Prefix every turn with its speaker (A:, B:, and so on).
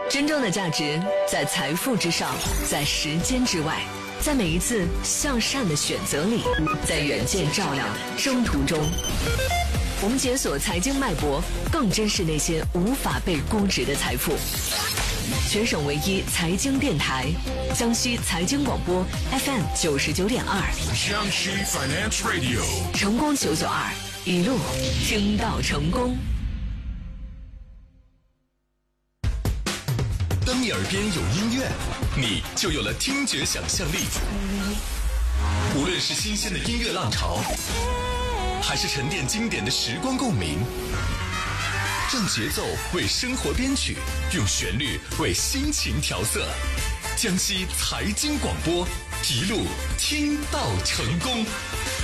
A: 真正的价值在财富之上，在时间之外，在每一次向善的选择里，在远见照亮的征途中。我们解锁财经脉搏，更珍视那些无法被估值的财富。全省唯一财经电台，江西财经广播 FM 99.2，
B: 江西 Finance Radio，
A: 成功992，一路听到成功。
C: 当你耳边有音乐，你就有了听觉想象力。无论是新鲜的音乐浪潮，还是沉淀经典的时光共鸣，让节奏为生活编曲，用旋律为心情调色。江西财经广播，一路听到成功。